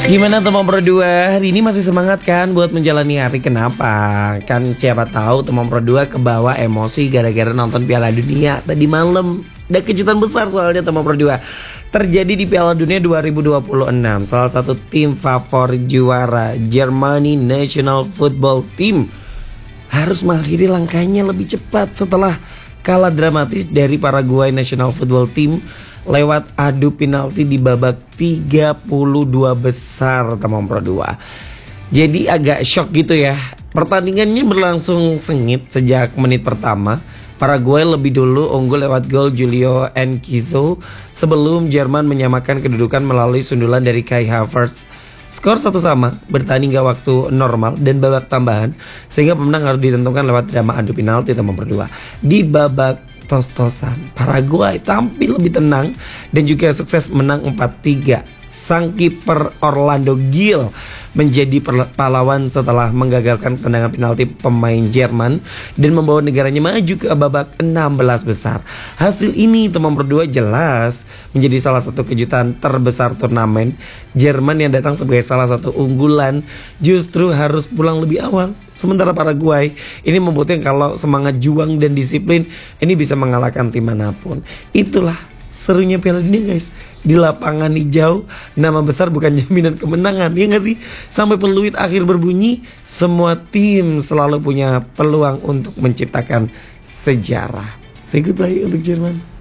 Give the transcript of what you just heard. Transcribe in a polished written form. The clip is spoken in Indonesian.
Gimana teman berdua? Hari ini masih semangat kan buat menjalani hari? Kenapa? Kan siapa tahu teman berdua kebawa emosi gara-gara nonton Piala Dunia tadi malam. Ada kejutan besar soalnya teman berdua. Terjadi di Piala Dunia 2026. Salah satu tim favorit juara, Germany National Football Team, harus mengakhiri langkahnya lebih cepat setelah kalah dramatis dari Paraguay National Football Team lewat adu penalti di babak 32 besar teman Pro 2. Jadi agak shock gitu ya. Pertandingannya berlangsung sengit sejak menit pertama. Paraguay lebih dulu unggul lewat gol Julio Enciso sebelum Jerman menyamakan kedudukan melalui sundulan dari Kai Havertz. Skor 1-1 bertanding hingga waktu normal dan babak tambahan, sehingga pemenang harus ditentukan lewat drama adu penalti teman berdua. Di babak tos-tosan, Paraguay tampil lebih tenang dan juga sukses menang 4-3. Sang kiper Orlando Gil menjadi pahlawan setelah menggagalkan tendangan penalti pemain Jerman dan membawa negaranya maju ke babak 16 besar. Hasil ini teman berdua jelas menjadi salah satu kejutan terbesar turnamen. Jerman yang datang sebagai salah satu unggulan justru harus pulang lebih awal. Sementara Paraguay ini membuktikan kalau semangat juang dan disiplin ini bisa mengalahkan tim manapun. Itulah serunya Piala Dunia guys. Di lapangan hijau, nama besar bukan jaminan kemenangan, ya gak sih? Sampai peluit akhir berbunyi, semua tim selalu punya peluang untuk menciptakan sejarah. Say goodbye untuk Jerman.